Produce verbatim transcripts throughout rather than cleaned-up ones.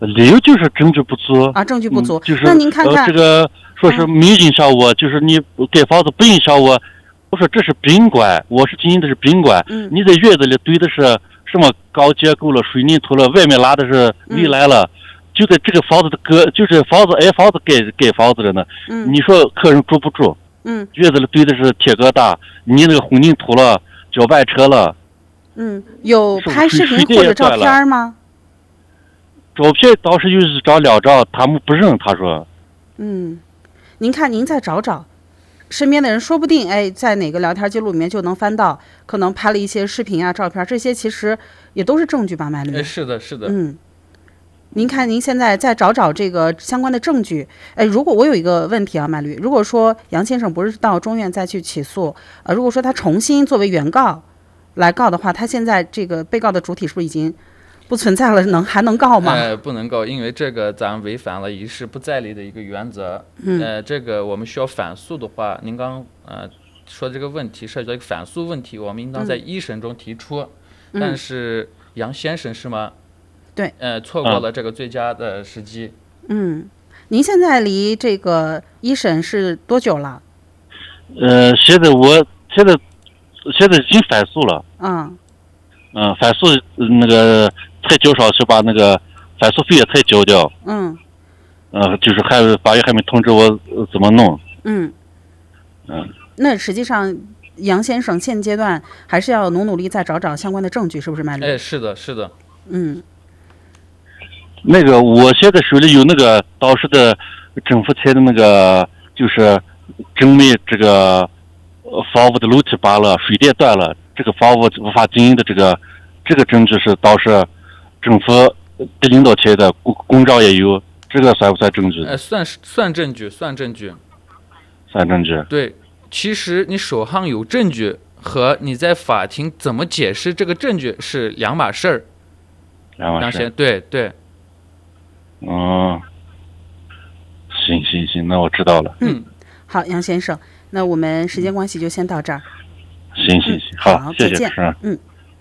理由就是证据不足啊，证据不足。 嗯、就是那您看看、 呃、这个说是没影响我，嗯、就是你盖房子不影响我。我说这是宾馆，我是经营的是宾馆。 嗯， 你在院子里堆的是什么高结构了、水泥土了，外面拉的是围来了。嗯，就在这个房子的隔，就是房子挨房子盖盖房子的呢。嗯，你说客人住不住？ 嗯， 院子里堆的是铁疙瘩，你那个混凝土了，搅拌车了。 嗯，有拍视频或者照片吗？ 照片倒是有一张两张，他们不认，他说。 嗯，您看您再找找，身边的人说不定哎，在哪个聊天记录里面就能翻到，可能拍了一些视频啊、照片，这些其实也都是证据吧，麦律。 哎，是的，是的。 嗯。您看，您现在再找找这个相关的证据。哎，如果我有一个问题啊，麦律，如果说杨先生不是到中院再去起诉，呃，如果说他重新作为原告来告的话，他现在这个被告的主体是不是已经不存在了？能还能告吗？ 呃，不能告，因为这个咱违反了一事不再理的一个原则。 嗯， 呃，这个我们需要反诉的话，您刚呃说的这个问题涉及到一个反诉问题，我们应当在一审中提出。嗯、但是杨先生是吗？ 对， 呃，错过了这个最佳的时机。 嗯，您现在离这个一审是多久了？ 呃，现在我现在现在已经反诉了。 嗯。 嗯，反诉那个才交上去，把那个反诉费也才交掉。 嗯。 呃，就是还法院还没通知我怎么弄。 嗯。 嗯。 那实际上，杨先生现阶段还是要努努力再找找相关的证据，是不是，麦律？ 哎，是的，是的。 嗯。 那个，我现在手里有那个当时的政府拆的那个，就是证明这个房屋的楼梯拔了，水电断了，这个房屋无法经营的这个这个证据是当时政府的领导拆的，公公章也有，这个算不算证据？ 呃，算算证据，算证据， 算证据。 对，其实你手上有证据和你在法庭怎么解释这个证据是两码事儿。 两码事。 对对。 嗯，行行行，那我知道了。 嗯，好，杨先生，那我们时间关系就先到这儿。 行行行，好， 好， 谢谢。 再见。嗯。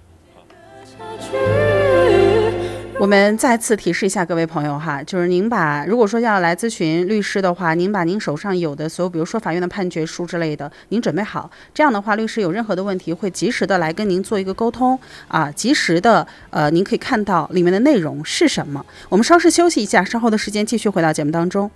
我们再次提示一下各位朋友哈，就是您把如果说要来咨询律师的话，您把您手上有的所有，比如说法院的判决书之类的，您准备好，这样的话，律师有任何的问题会及时的来跟您做一个沟通啊，及时的呃，您可以看到里面的内容是什么。我们稍事休息一下，稍后的时间继续回到节目当中。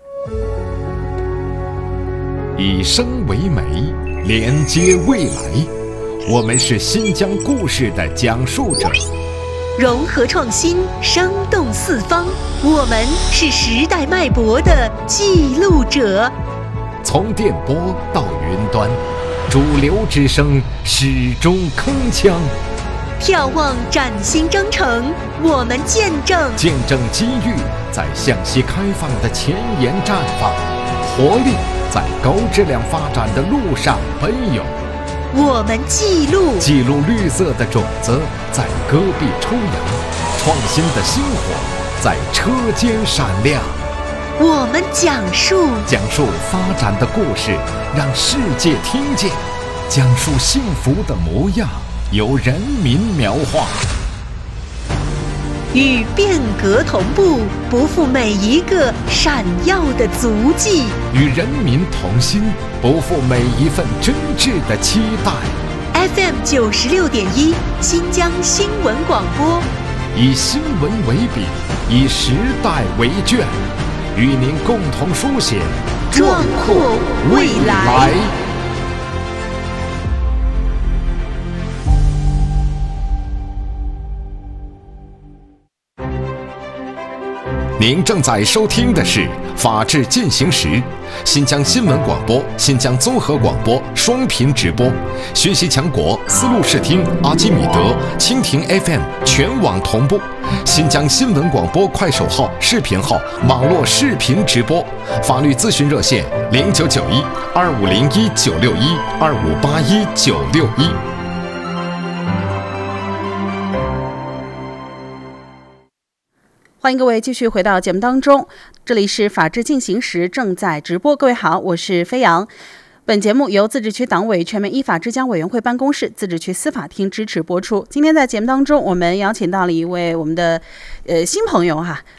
以声为媒，连接未来，我们是新疆故事的讲述者。 融合创新，生动四方，我们是时代脉搏的记录者。 从电波到云端，主流之声始终铿锵。 眺望崭新征程，我们见证见证机遇在向西开放的前沿绽放，活力在高质量发展的路上奔涌。 我们记录记录绿色的种子在戈壁抽芽，创新的星火在车间闪亮。 我们讲述讲述发展的故事，让世界听见，讲述幸福的模样，由人民描画。 与变革同步，不负每一个闪耀的足迹； 与人民同心，不负每一份真挚的期待。 F M 九十六点一，新疆新闻广播， 以新闻为笔，以时代为卷，与您共同书写壮阔未来。 您正在收听的是《法治进行时》，新疆新闻广播、新疆综合广播双频直播，学习强国思路视听、阿基米德、蜻蜓 F M 全网同步，新疆新闻广播快手号、视频号网络视频直播，法律咨询热线零九九一二五零一九六一二五八一九六一。 欢迎各位继续回到节目当中，这里是法治进行时正在直播。各位好，我是飞扬。本节目由自治区党委全面依法治疆委员会办公室、自治区司法厅支持播出。今天在节目当中，我们邀请到了一位我们的呃新朋友哈，